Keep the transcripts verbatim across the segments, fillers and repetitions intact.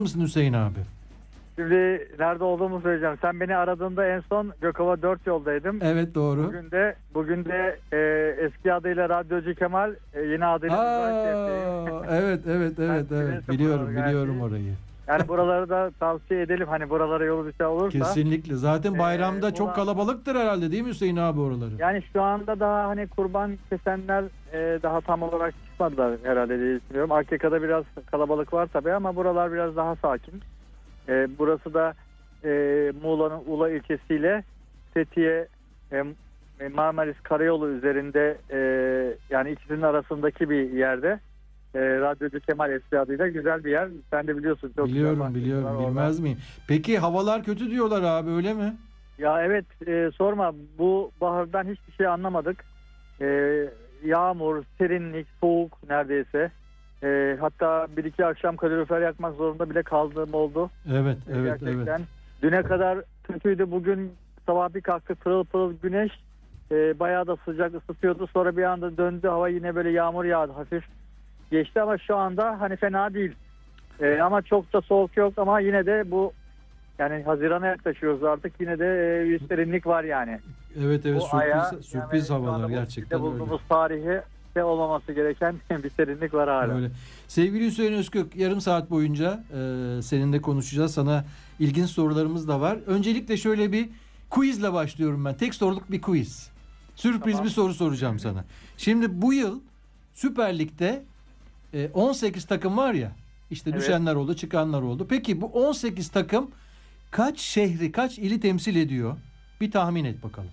mısın Hüseyin abi? Şimdi nerede olduğumu söyleyeceğim. Sen beni aradığında en son Gökova dört yoldaydım. Evet, doğru. Bugün de bugün de e, eski adıyla Radyocu Kemal, e, yeni adıyla Aa, evet evet evet Ben evet bilirsin biliyorum buraları, biliyorum yani. orayı. Yani buraları da tavsiye edelim. Hani buralara yolu bir şey olursa. Kesinlikle. Zaten bayramda Ee, çok ona- kalabalıktır herhalde, değil mi Hüseyin abi oraları? Yani şu anda daha hani kurban kesenler e, daha tam olarak çıkmadılar herhalde diye düşünüyorum. A K K'da biraz kalabalık var tabii ama buralar biraz daha sakin. E, burası da e, Muğla'nın Ula ilçesiyle Fethiye e, Marmaris Karayolu üzerinde, e, yani ikisinin arasındaki bir yerde. E, Radyocu Kemal eski adıyla güzel bir yer. Sen de biliyorsun. Çok güzel Biliyorum bahçesi biliyorum var orada. bilmez miyim? Peki havalar kötü diyorlar abi, öyle mi? Ya evet, e, sorma, bu bahardan hiçbir şey anlamadık. E, yağmur, serinlik, soğuk neredeyse. E, hatta bir iki akşam kalorifer yakmak zorunda bile kaldığım oldu. Evet E, evet gerçekten. evet. Düne kadar kötüydü, bugün sabah bir kalktık pırıl pırıl güneş. E, bayağı da sıcak ısıtıyordu, sonra bir anda döndü hava, yine böyle yağmur yağdı, hafif geçti ama şu anda hani fena değil. E, ama çok da soğuk yok ama yine de bu, yani Haziran'a yaklaşıyoruz artık, yine de e, bir serinlik var yani. Evet evet, Bu sürpriz aya, sürpriz yani şu havalar anda bu gerçekten içinde öyle. bulduğumuz tarihi de olmaması gereken bir serinlik var hala. Öyle. Sevgili Hüseyin Özkök, yarım saat boyunca e, seninle konuşacağız. Sana ilginç sorularımız da var. Öncelikle şöyle bir quizle başlıyorum ben. Tek soruluk bir quiz. Sürpriz Tamam. bir soru soracağım sana. Şimdi bu yıl Süper Lig'de e, on sekiz takım var ya. İşte Evet. düşenler oldu, çıkanlar oldu. Peki bu on sekiz takım kaç şehri, kaç ili temsil ediyor? Bir tahmin et bakalım.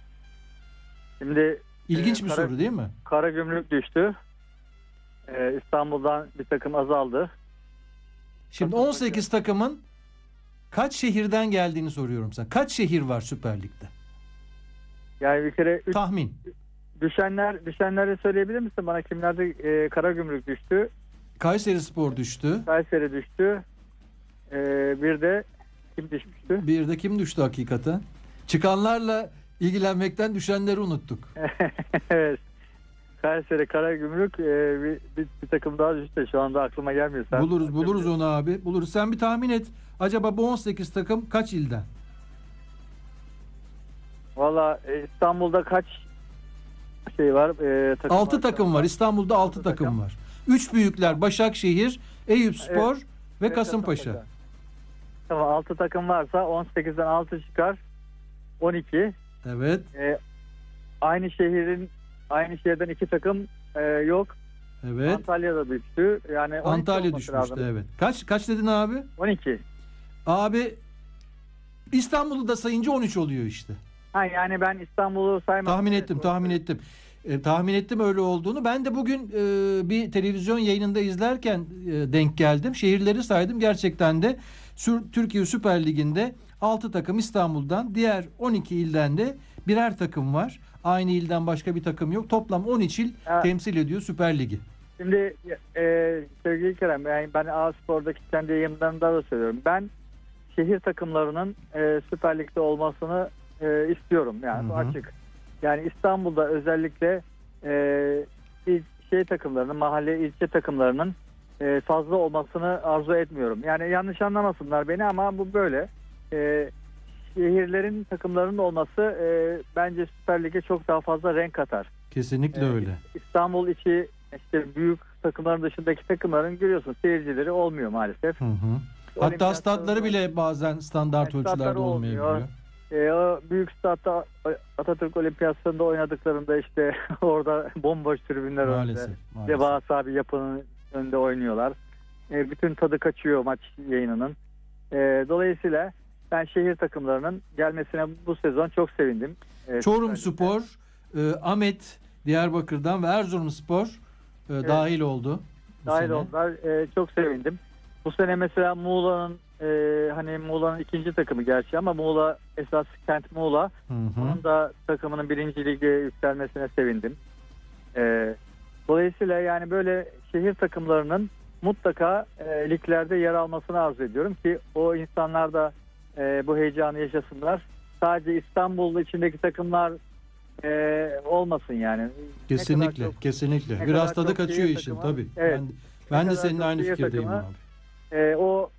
Şimdi İlginç e, bir Kara- soru değil mi? Karagümrük düştü. E, İstanbul'dan bir takım azaldı. Şimdi Kasımpaşa. on sekiz takımın kaç şehirden geldiğini soruyorum sana. Kaç şehir var Süper Lig'de? Yani bir kere üç, Tahmin. düşenler düşenleri söyleyebilir misin bana, kimlerde? E, Karagümrük düştü. Kayserispor düştü. Kayseri düştü. E, bir de kim düşmüştü? Bir de kim düştü hakikaten? Çıkanlarla ilgilenmekten düşenleri unuttuk. Evet. Kayseri, Karagümrük, e, bir, bir, bir takım daha düştü. Şu anda aklıma gelmiyor. Sen Buluruz buluruz onu abi. Buluruz. Sen bir tahmin et. Acaba bu on sekiz takım kaç ilden? Valla e, İstanbul'da kaç şey var? E, takım altı var. takım var. İstanbul'da altı takım takım. var. üç büyükler Başakşehir, Eyüpspor ve E, Kasımpaşa. Tamam, altı takım varsa on sekizden altı çıkar. on iki. Evet. E, aynı şehrin aynı şehirden iki takım e, yok. Evet. Antalya'da düştü. Yani on iki Antalya olması düşmüştü, lazım. evet. Kaç kaç dedin abi? on iki. Abi İstanbul'u da sayınca on üç oluyor işte. Ha, yani ben İstanbul'u saymadım. Tahmin Evet, ettim, doğru tahmin söylüyorsun. ettim. E, tahmin ettim öyle olduğunu. Ben de bugün e, bir televizyon yayınında izlerken e, denk geldim. Şehirleri saydım. Gerçekten de Sür- Türkiye Süper Ligi'nde altı takım İstanbul'dan, diğer on iki ilden de birer takım var. Aynı ilden başka bir takım yok. Toplam on üç il Ha. temsil ediyor Süper Ligi. Şimdi e, sevgili Kerem, yani ben A-Spor'daki kendi yayınlarımda da söylüyorum. Ben şehir takımlarının e, Süper Lig'de olmasını e, istiyorum. Yani bu Hı hı. açık. Yani İstanbul'da özellikle e, il, şey takımlarının, mahalle ilçe takımlarının e, fazla olmasını arzu etmiyorum. Yani yanlış anlamasınlar beni ama bu böyle. E, şehirlerin takımlarının olması e, bence Süper Lig'e çok daha fazla renk katar. Kesinlikle Ee, öyle. İstanbul içi işte büyük takımların dışındaki takımların görüyorsun seyircileri olmuyor maalesef. Hı hı. Hatta Olimpiyat stadları stadları- bile bazen standart Yani ölçülerde statları olmuyor. olmayabiliyor. Ee, o büyük statta Atatürk Olimpiyatları'nda oynadıklarında işte orada bomboş tribünler Maalesef. önünde. maalesef. Devasa bir yapının önünde oynuyorlar. Ee, bütün tadı kaçıyor maç yayınının. Ee, dolayısıyla ben şehir takımlarının gelmesine bu sezon çok sevindim. Ee, Çorum Süper Lig'de. Spor, e, Ahmet Diyarbakır'dan ve Erzurumspor e, dahil oldu. bu Dahil sene. oldular. Ee, çok sevindim. Bu sene mesela Muğla'nın e, hani Muğla'nın ikinci takımı gerçi ama Muğla esas kent Muğla. Hı hı. Onun da takımının birinci lige yükselmesine sevindim. Ee, dolayısıyla yani böyle şehir takımlarının mutlaka e, liglerde yer almasını arzu ediyorum ki o insanlar da e, bu heyecanı yaşasınlar. Sadece İstanbul içindeki takımlar e, olmasın yani. Ne Kesinlikle, kadar çok- kesinlikle. ne Biraz kadar tadı çok kaçıyor şehir işin takımı. tabii. Evet. Ben, ben de kadar seninle çok aynı şehir fikirdeyim takımı. abi. E, o